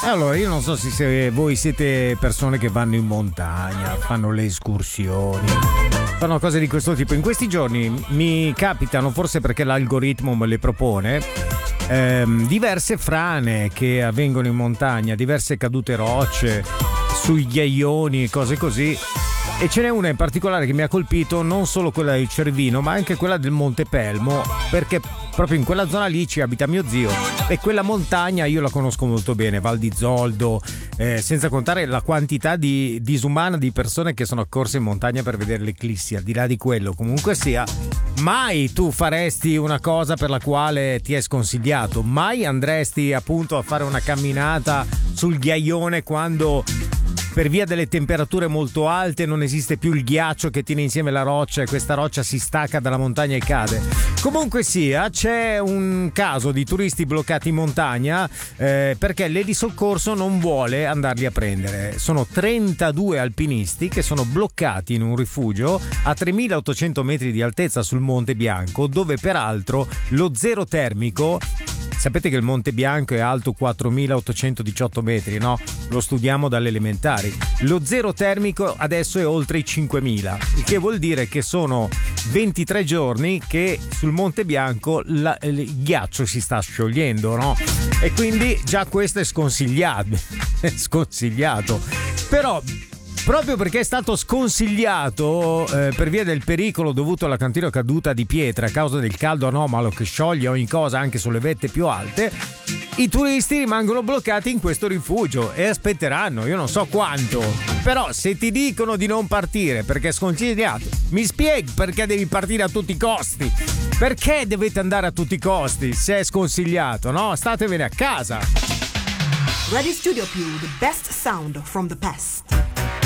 Allora, io non so se voi siete persone che vanno in montagna, fanno le escursioni, fanno cose di questo tipo. In questi giorni mi capitano, forse perché l'algoritmo me le propone, diverse frane che avvengono in montagna, diverse cadute rocce sui ghiaioni e cose così. E ce n'è una in particolare che mi ha colpito, non solo quella del Cervino, ma anche quella del Monte Pelmo, perché proprio in quella zona lì ci abita mio zio e quella montagna io la conosco molto bene, Val di Zoldo, senza contare la quantità disumana di persone che sono accorse in montagna per vedere l'eclissi. Al di là di quello, comunque sia, mai tu faresti una cosa per la quale ti è sconsigliato, mai andresti appunto a fare una camminata sul ghiaione quando per via delle temperature molto alte non esiste più il ghiaccio che tiene insieme la roccia e questa roccia si stacca dalla montagna e cade. Comunque sia, c'è un caso di turisti bloccati in montagna perché l'elisoccorso non vuole andarli a prendere. Sono 32 alpinisti che sono bloccati in un rifugio a 3.800 metri di altezza sul Monte Bianco, dove peraltro lo zero termico, sapete che il Monte Bianco è alto 4.818 metri, no? Lo studiamo dalle elementari. Lo zero termico adesso è oltre i 5.000, il che vuol dire che sono 23 giorni che sul Monte Bianco il ghiaccio si sta sciogliendo, no? E quindi già questo è sconsigliato. È sconsigliato. Però proprio perché è stato sconsigliato per via del pericolo dovuto alla continua caduta di pietre a causa del caldo anomalo che scioglie ogni cosa anche sulle vette più alte, i turisti rimangono bloccati in questo rifugio e aspetteranno, io non so quanto. Però se ti dicono di non partire perché è sconsigliato, mi spieghi perché devi partire a tutti i costi? Perché dovete andare a tutti i costi se è sconsigliato, no? Statevene a casa. Radio Studio Più, the best sound from the past.